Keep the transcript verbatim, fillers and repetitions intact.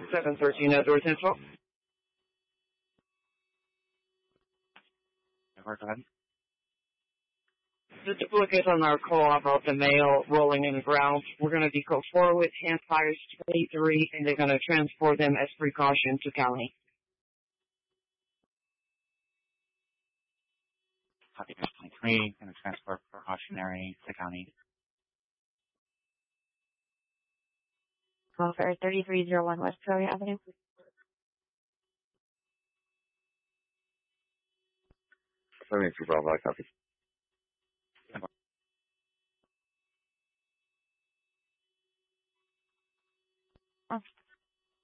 seven thirteen Edward Central. Go ahead. The duplicate on our call about the mail rolling in the ground. We're going to decode forward, hand fires twenty-three, and they're going to transport them as precaution to county. Copy twenty-three, going to transport precautionary to county. Call for thirty-three oh one West Peoria Avenue. seventy-two Bravo, I copy.